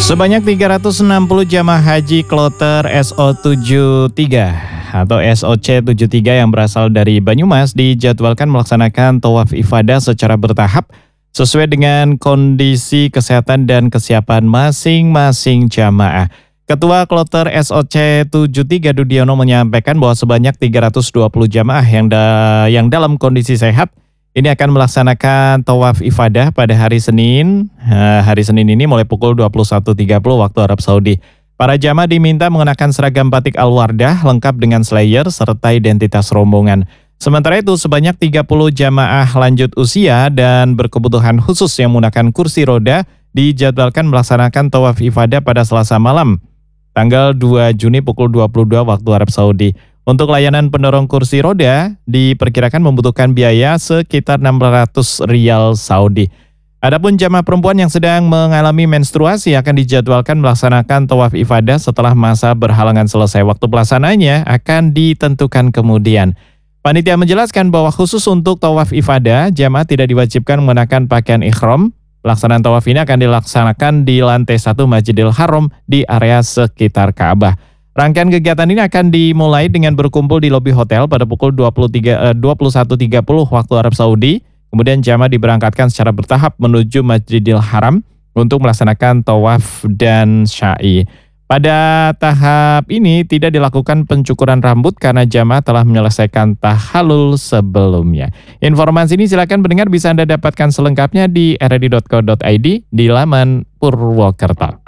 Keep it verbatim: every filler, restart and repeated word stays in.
Sebanyak tiga ratus enam puluh jamaah haji kloter S O tujuh tiga atau S O C tujuh tiga yang berasal dari Banyumas dijadwalkan melaksanakan tawaf ifadah secara bertahap sesuai dengan kondisi kesehatan dan kesiapan masing-masing jamaah. Ketua kloter S O C tujuh tiga Dudiono menyampaikan bahwa sebanyak tiga ratus dua puluh jamaah yang, da yang dalam kondisi sehat ini akan melaksanakan tawaf ifadah pada hari Senin. Hari Senin ini mulai pukul dua puluh satu tiga puluh waktu Arab Saudi. Para jamaah diminta mengenakan seragam batik Al-Wardah lengkap dengan slayer serta identitas rombongan. Sementara itu sebanyak tiga puluh jamaah lanjut usia dan berkebutuhan khusus yang menggunakan kursi roda dijadwalkan melaksanakan tawaf ifadah pada Selasa malam, tanggal dua Juni pukul dua puluh dua waktu Arab Saudi. Untuk layanan pendorong kursi roda diperkirakan membutuhkan biaya sekitar enam ratus rial Saudi. Adapun jamaah perempuan yang sedang mengalami menstruasi akan dijadwalkan melaksanakan tawaf ifadah setelah masa berhalangan selesai. Waktu pelaksananya akan ditentukan kemudian. Panitia menjelaskan bahwa khusus untuk tawaf ifadah, jamaah tidak diwajibkan mengenakan pakaian ihram. Pelaksanaan tawaf ini akan dilaksanakan di lantai satu Masjidil Haram di area sekitar Ka'bah. Rangkaian kegiatan ini akan dimulai dengan berkumpul di lobi hotel pada pukul dua puluh satu tiga puluh waktu Arab Saudi. Kemudian jamaah diberangkatkan secara bertahap menuju Masjidil Haram untuk melaksanakan tawaf dan sya'i. Pada tahap ini tidak dilakukan pencukuran rambut karena jamaah telah menyelesaikan tahallul sebelumnya. Informasi ini silakan pendengar bisa Anda dapatkan selengkapnya di r r d dot co dot i d di laman Purwokerto.